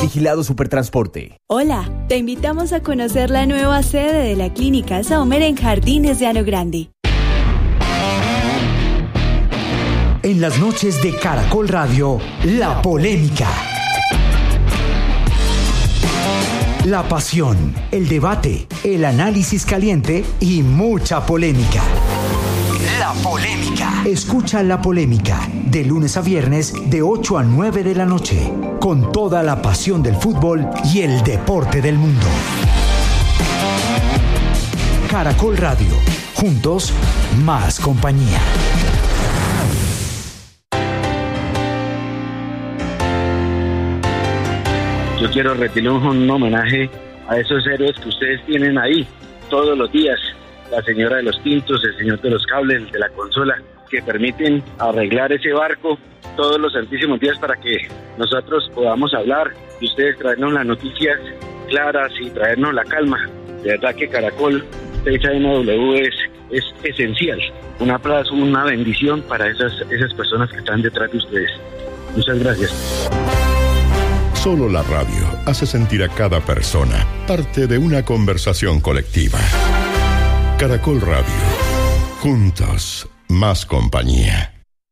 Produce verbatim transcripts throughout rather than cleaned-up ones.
Vigilado Supertransporte. Hola, te invitamos a conocer la nueva sede de la Clínica Saumer en Jardines de Ano Grande. En las noches de Caracol Radio, La Polémica. La pasión, el debate, el análisis caliente y mucha polémica. La Polémica. Escucha La Polémica de lunes a viernes de ocho a nueve de la noche, con toda la pasión del fútbol y el deporte del mundo. Caracol Radio. Juntos, más compañía. Yo quiero rendirle un homenaje a esos héroes que ustedes tienen ahí todos los días. La señora de los tintos, el señor de los cables, el de la consola, que permiten arreglar ese barco todos los santísimos días para que nosotros podamos hablar y ustedes traernos las noticias claras y traernos la calma. De verdad que Caracol seis A M W es, es esencial. Un aplauso, una bendición para esas, esas personas que están detrás de ustedes. Muchas gracias. Solo la radio hace sentir a cada persona parte de una conversación colectiva. Caracol Radio. Juntos, más compañía.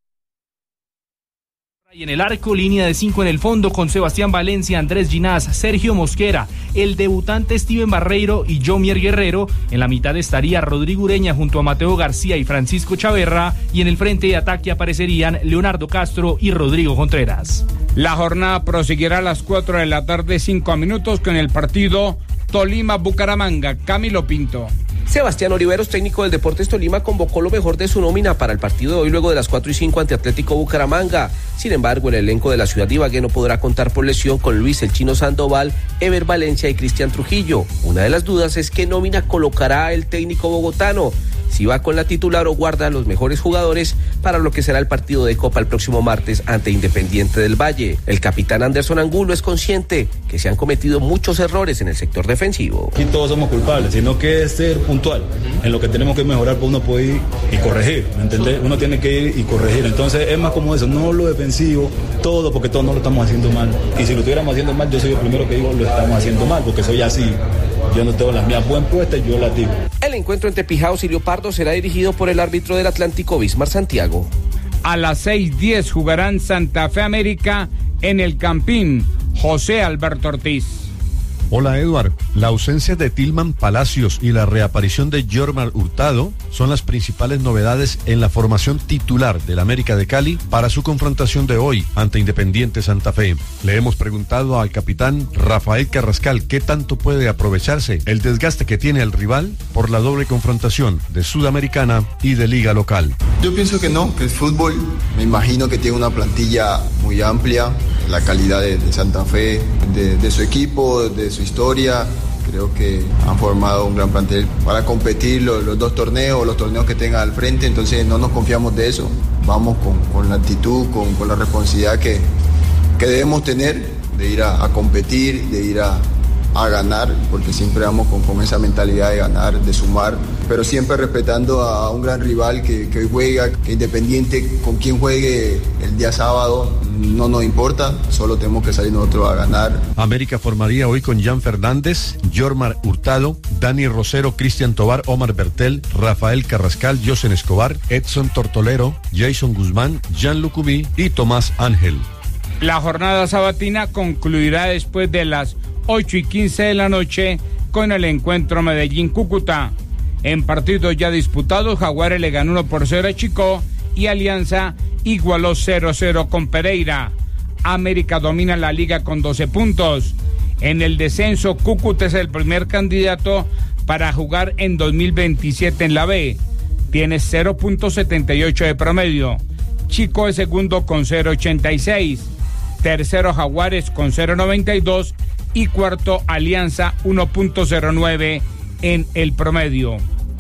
Y en el arco, línea de cinco en el fondo con Sebastián Valencia, Andrés Ginás, Sergio Mosquera, el debutante Steven Barreiro y Jomier Guerrero. En la mitad estaría Rodrigo Ureña junto a Mateo García y Francisco Chaverra, y en el frente de ataque aparecerían Leonardo Castro y Rodrigo Contreras. La jornada proseguirá a las cuatro de la tarde, cinco minutos, con el partido Tolima-Bucaramanga. Camilo Pinto. Sebastián Oliveros, técnico del Deportes Tolima, convocó lo mejor de su nómina para el partido de hoy luego de las cuatro y cinco ante Atlético Bucaramanga. Sin embargo, el elenco de la ciudad de Ibagué no podrá contar por lesión con Luis El Chino Sandoval, Ever Valencia y Cristian Trujillo. Una de las dudas es qué nómina colocará el técnico bogotano, si va con la titular o guarda a los mejores jugadores para lo que será el partido de Copa el próximo martes ante Independiente del Valle. El capitán Anderson Angulo es consciente que se han cometido muchos errores en el sector defensivo. Aquí todos somos culpables, sino que es ser puntual en lo que tenemos que mejorar, pues uno puede ir y corregir, ¿me entendés? Uno tiene que ir y corregir, entonces es más como eso, no lo defensivo, todo, porque todos no lo estamos haciendo mal, y si lo estuviéramos haciendo mal, yo soy el primero que digo lo estamos haciendo mal, porque soy así. Yo no tengo las mías buen puestas, yo las digo. El encuentro entre Pijaos y Leopardo será dirigido por el árbitro del Atlántico, Bismar Santiago. A las seis diez jugarán Santa Fe América en el Campín. José Alberto Ortiz. Hola, Eduard. La ausencia de Tilman Palacios y la reaparición de Jormar Hurtado son las principales novedades en la formación titular del América de Cali para su confrontación de hoy ante Independiente Santa Fe. Le hemos preguntado al capitán Rafael Carrascal qué tanto puede aprovecharse el desgaste que tiene el rival por la doble confrontación de Sudamericana y de Liga Local. Yo pienso que no, que es fútbol. Me imagino que tiene una plantilla muy amplia, la calidad de, de Santa Fe, de, de su equipo, de su historia. Creo que han formado un gran plantel para competir los, los dos torneos, los torneos que tengan al frente, entonces no nos confiamos de eso. Vamos con, con la actitud, con, con la responsabilidad que, que debemos tener de ir a, a competir, de ir a, a ganar, porque siempre vamos con, con esa mentalidad de ganar, de sumar, pero siempre respetando a un gran rival que, que hoy juega, que Independiente con quien juegue el día sábado no nos importa, solo tenemos que salir nosotros a ganar. América formaría hoy con Jan Fernández, Jormar Hurtado, Dani Rosero, Cristian Tobar, Omar Bertel, Rafael Carrascal, Josen Escobar, Edson Tortolero, Jason Guzmán, Jan Lucumí y Tomás Ángel. La jornada sabatina concluirá después de las ocho y quince de la noche con el encuentro Medellín-Cúcuta. En partidos ya disputados, Jaguares le ganó uno por cero a Chicó y Alianza igualó cero cero con Pereira. América domina la liga con doce puntos. En el descenso, Cúcuta es el primer candidato para jugar en dos mil veintisiete en la B. Tiene cero punto setenta y ocho de promedio. Chico es segundo con cero punto ochenta y seis. Tercero, Jaguares con cero punto noventa y dos. Y cuarto, Alianza uno punto cero nueve en el promedio.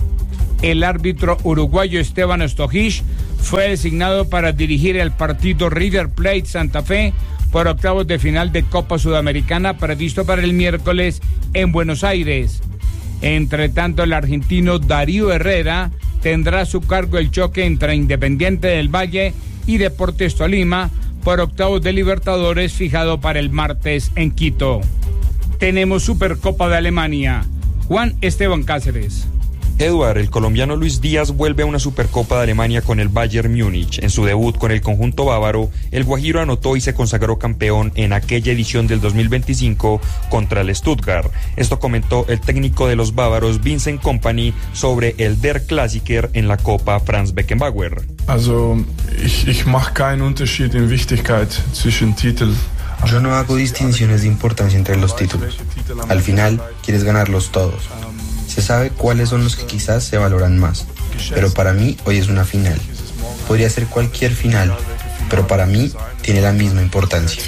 El árbitro uruguayo Esteban Stojic fue designado para dirigir el partido River Plate Santa Fe por octavos de final de Copa Sudamericana previsto para el miércoles en Buenos Aires. Entre tanto, el argentino Darío Herrera tendrá a su cargo el choque entre Independiente del Valle y Deportes Tolima por octavos de Libertadores fijado para el martes en Quito. Tenemos Supercopa de Alemania. Juan Esteban Cáceres. Eduard, el colombiano Luis Díaz vuelve a una Supercopa de Alemania con el Bayern Múnich. En su debut con el conjunto bávaro, el guajiro anotó y se consagró campeón en aquella edición del dos mil veinticinco contra el Stuttgart. Esto comentó el técnico de los bávaros, Vincent Kompany, sobre el Der Klassiker en la Copa Franz Beckenbauer. Also, ich, ich mache keinen Unterschied in Wichtigkeit zwischen Titel. Yo no hago distinciones de importancia entre los títulos. Al final, quieres ganarlos todos. Se sabe cuáles son los que quizás se valoran más, pero para mí hoy es una final. Podría ser cualquier final, pero para mí tiene la misma importancia.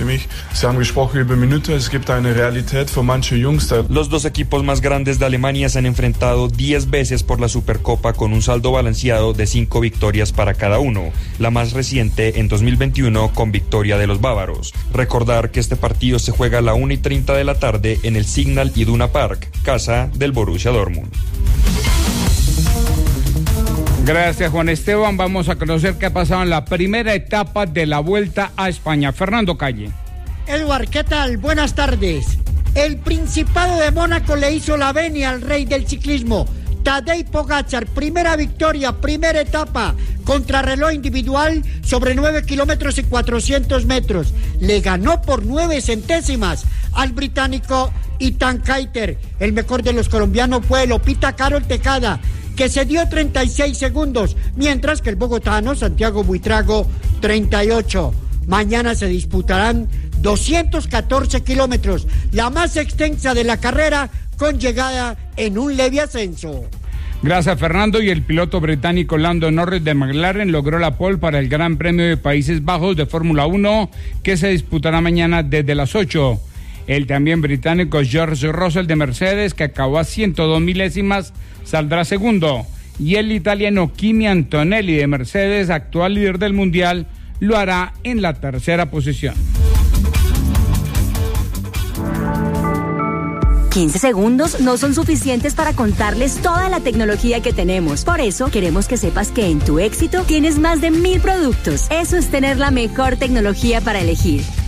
Los dos equipos más grandes de Alemania se han enfrentado diez veces por la Supercopa con un saldo balanceado de cinco victorias para cada uno, la más reciente en dos mil veintiuno con victoria de los bávaros. Recordar que este partido se juega a la una y treinta de la tarde en el Signal Iduna Park, casa del Borussia Dortmund. Gracias, Juan Esteban. Vamos a conocer qué ha pasado en la primera etapa de la Vuelta a España. Fernando Calle. Eduard, ¿qué tal? Buenas tardes. El Principado de Mónaco le hizo la venia al rey del ciclismo, Tadej Pogačar. Primera victoria, primera etapa, contrarreloj individual sobre nueve kilómetros y cuatrocientos metros. Le ganó por nueve centésimas al británico Ethan Keiter. El mejor de los colombianos fue Lopita Carol Tejada, que se dio treinta y seis segundos, mientras que el bogotano Santiago Buitrago treinta y ocho. Mañana se disputarán doscientos catorce kilómetros, la más extensa de la carrera, con llegada en un leve ascenso. Gracias, Fernando. Y el piloto británico Lando Norris de McLaren logró la pole para el Gran Premio de Países Bajos de Fórmula uno, que se disputará mañana desde las ocho. El también británico George Russell de Mercedes, que acabó a ciento dos milésimas, saldrá segundo. Y el italiano Kimi Antonelli de Mercedes, actual líder del mundial, lo hará en la tercera posición. quince segundos no son suficientes para contarles toda la tecnología que tenemos. Por eso queremos que sepas que en Tu Éxito tienes más de mil productos. Eso es tener la mejor tecnología para elegir.